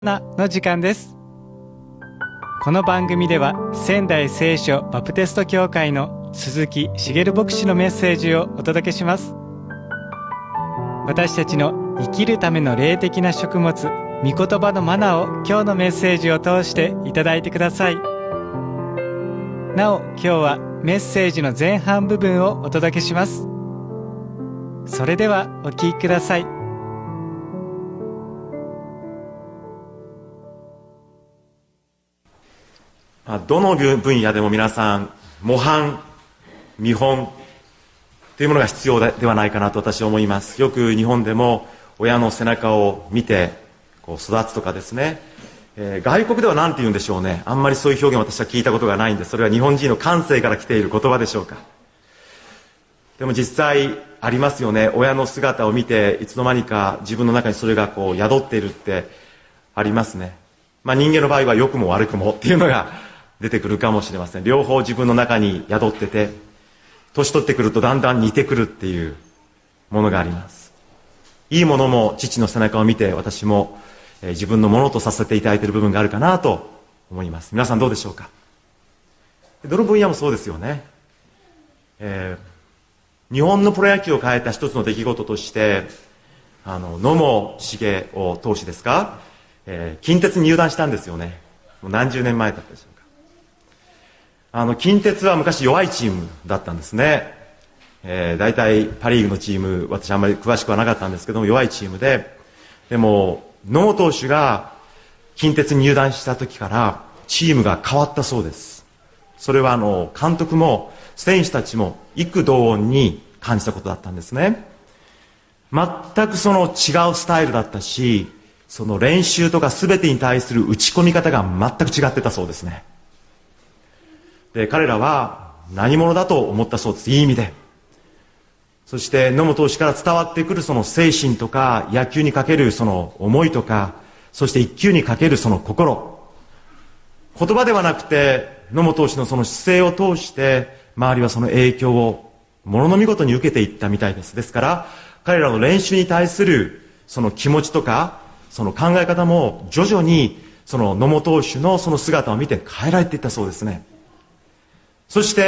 の時間です。この番組では仙台聖書バプテスト教会の鈴木茂牧師のメッセージをお届けします。私たちの生きるための霊的な食物、御言葉のマナを今日のメッセージを通していただいてください。なお今日はメッセージの前半部分をお届けします。それではお聞きください。 どの分野でも皆さん模範見本というものが必要ではないかなと私は思います。よく日本でも親の背中を見てこう育つとかですね、外国では何て言うんでしょうね。あんまりそういう表現を私は聞いたことがないんで、それは日本人の感性から来ている言葉でしょうか。でも実際ありますよね。親の姿を見ていつの間にか自分の中にそれがこう宿っているってありますね。人間の場合は良くも悪くもっていうのが出てくるかもしれません。両方自分の中に宿ってて、年取ってくるとだんだん似てくるっていうものがあります。いいものも父の背中を見て私も自分のものとさせていただいている部分があるかなと思います。皆さんどうでしょうか。どの分野もそうですよね。日本のプロ野球を変えた一つの出来事として野茂茂雄投手ですか、近鉄に入団したんですよね。もう何十年前だったでしょうか。近鉄は昔弱いチームだったんですね。大体パリーグのチーム、私あんまり詳しくはなかったんですけども、弱いチームで、でも野茂投手が近鉄に入団した時からチームが変わったそうです。それは監督も選手たちも異口同音に感じたことだったんですね。全くその違うスタイルだったし、その練習とか全てに対する打ち込み方が全く違ってたそうですね。で、彼らは何者だと思ったそうです。いい意味で。そして野茂投手から伝わってくるその精神とか、野球にかけるその思いとか、そして一球にかけるその心、言葉ではなくて野茂投手のその姿勢を通して周りはその影響をものの見事に受けていったみたいです。ですから彼らの練習に対するその気持ちとかその考え方も徐々にその野茂投手のその姿を見て変えられていったそうですね。そして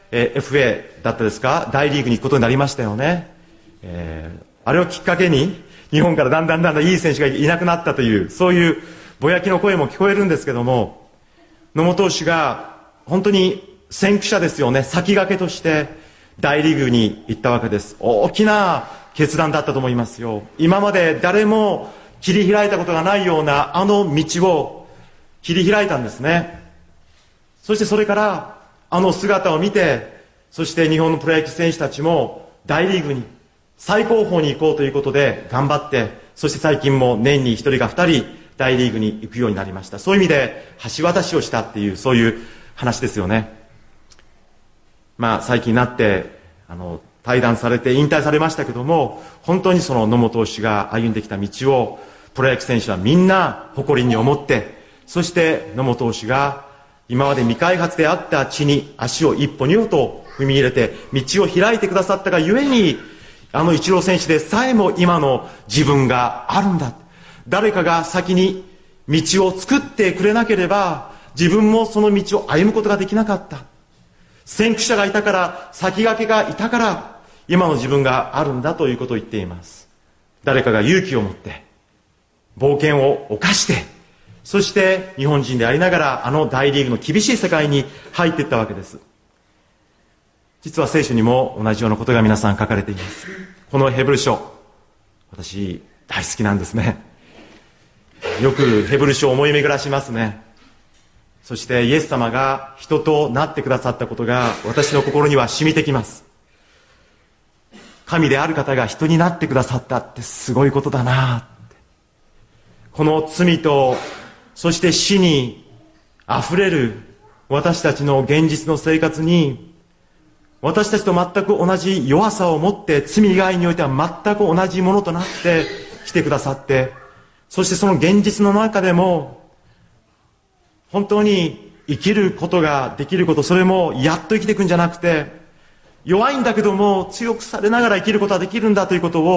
、FA だったですか、大リーグに行くことになりましたよね。あれをきっかけに日本からだんだんいい選手がいなくなったというそういうぼやきの声も聞こえるんですけども、野茂投手が本当に先駆者ですよね。先駆けとして大リーグに行ったわけです。大きな決断だったと思いますよ。今まで誰も切り開いたことがないようなあの道を切り開いたんですね。そしてそれからあの姿を見て、そして日本のプロ野球選手たちも大リーグに最高峰に行こうということで頑張って、そして最近も年に1人か2人大リーグに行くようになりました。そういう意味で橋渡しをしたっていうそういう話ですよね。最近になって退団されて引退されましたけども、本当にその野茂投手が歩んできた道をプロ野球選手はみんな誇りに思って、そして野茂投手が今まで未開発であった地に足を一歩二歩と踏み入れて道を開いてくださったがゆえに、イチロー選手でさえも今の自分があるんだ。誰かが先に道を作ってくれなければ自分もその道を歩むことができなかった。先駆者がいたから、先駆けがいたから今の自分があるんだということを言っています。誰かが勇気を持って冒険を犯して、そして日本人でありながら大リーグの厳しい世界に入っていったわけです。実は聖書にも同じようなことが皆さん書かれています。このヘブル書、私大好きなんですね。よくヘブル書を思い巡らしますね。そしてイエス様が人となってくださったことが私の心には染みてきます。神である方が人になってくださったってすごいことだなって。この罪とそして死にあふれる私たちの現実の生活に、私たちと全く同じ弱さを持って、罪以外においては全く同じものとなって来てくださって、そしてその現実の中でも本当に生きることができること、それもやっと生きていくんじゃなくて、弱いんだけども強くされながら生きることができるんだということを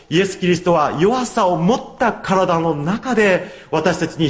イエス・キリストは弱さを持った体の中で私たちに